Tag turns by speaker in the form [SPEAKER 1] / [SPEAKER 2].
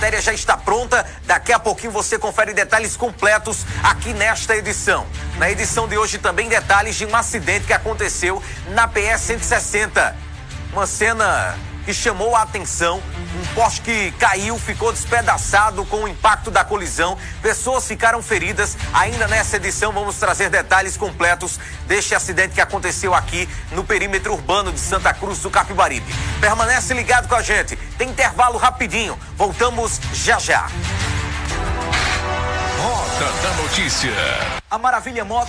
[SPEAKER 1] matéria já está pronta. Daqui a pouquinho você confere detalhes completos aqui nesta edição. Na edição de hoje também detalhes de um acidente que aconteceu na PS-160. Uma cena que chamou a atenção. Um poste que caiu, ficou despedaçado com o impacto da colisão. Pessoas ficaram feridas. Ainda nessa edição vamos trazer detalhes completos deste acidente que aconteceu aqui no perímetro urbano de Santa Cruz do Capibaribe. Permanece ligado com a gente. Tem intervalo rapidinho. Voltamos já já.
[SPEAKER 2] Rota da Notícia.
[SPEAKER 1] A Maravilha Motos